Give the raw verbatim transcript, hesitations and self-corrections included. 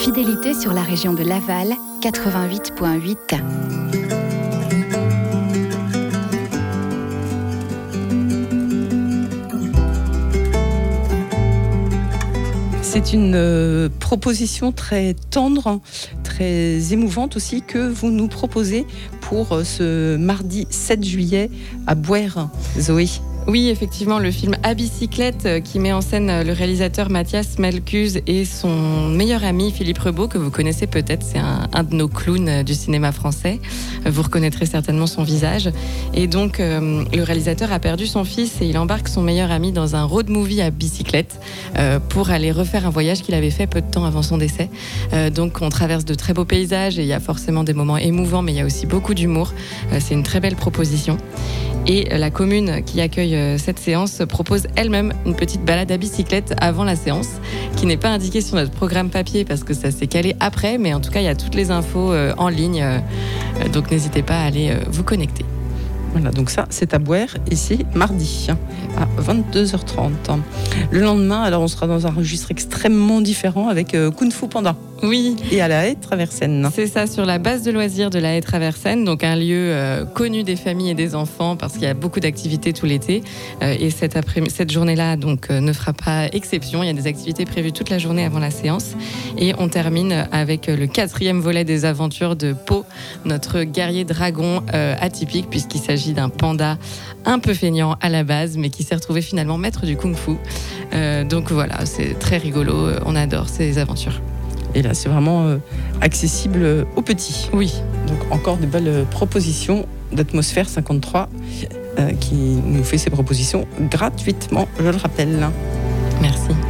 fidélité sur la région de Laval, quatre-vingt-huit virgule huit. C'est une euh, proposition très tendre, très émouvante aussi que vous nous proposez pour euh, ce mardi sept juillet à Bouers. Zoé. Oui, effectivement, le film À bicyclette qui met en scène le réalisateur Mathias Melkuz et son meilleur ami Philippe Rebaud, que vous connaissez peut-être, c'est un, un de nos clowns du cinéma français. Vous reconnaîtrez certainement son visage. Et donc, euh, le réalisateur a perdu son fils et il embarque son meilleur ami dans un road movie à bicyclette euh, pour aller refaire un voyage qu'il avait fait peu de temps avant son décès. Euh, donc, on traverse de très beaux paysages et il y a forcément des moments émouvants, mais il y a aussi beaucoup d'humour. Euh, c'est une très belle proposition. Et la commune qui accueille cette séance propose elle-même une petite balade à bicyclette avant la séance, qui n'est pas indiquée sur notre programme papier parce que ça s'est calé après, mais en tout cas il y a toutes les infos en ligne, donc n'hésitez pas à aller vous connecter. Voilà, donc ça c'est à Bouers, ici mardi à vingt-deux heures trente. Le lendemain, alors on sera dans un registre extrêmement différent avec euh, Kung Fu Panda. Oui. Et à la Haye-Traversaine. C'est ça, sur la base de loisirs de la Haye-Traversaine, donc un lieu euh, connu des familles et des enfants parce qu'il y a beaucoup d'activités tout l'été. Euh, et cette, après- cette journée-là donc, euh, ne fera pas exception. Il y a des activités prévues toute la journée avant la séance. Et on termine avec le quatrième volet des aventures de Po, notre guerrier dragon euh, atypique, puisqu'il s'agit d'un panda un peu feignant à la base, mais qui s'est retrouvé finalement maître du kung-fu. Euh, donc voilà, c'est très rigolo. On adore ces aventures. Et là, c'est vraiment euh, accessible euh, aux petits. Oui. Donc, encore de belles euh, propositions d'Atmosphère cinquante-trois euh, qui nous fait ces propositions gratuitement, je le rappelle. Merci.